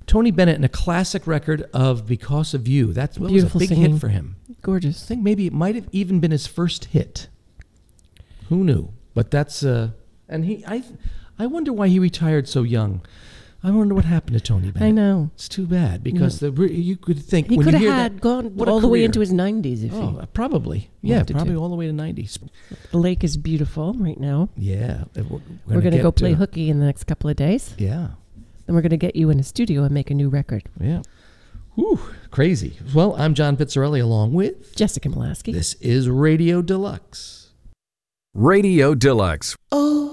Tony Bennett and a classic record of Because of You. That was a big hit for him. Gorgeous. I think maybe it might have even been his first hit. Who knew? But that's I wonder why he retired so young. I wonder what happened to Tony Bennett. I know. It's too bad because you could think he when could you hear have that, gone what a all the way career. into his 90s. If he Probably. Yeah, wanted probably to. all the way to 90s. The lake is beautiful right now. Yeah. We're going to go play hooky in the next couple of days. Yeah. Then we're going to get you in a studio and make a new record. Yeah. Whew, crazy. Well, I'm John Pizzarelli along with Jessica Molaski. This is Radio Deluxe. Radio Deluxe. Oh.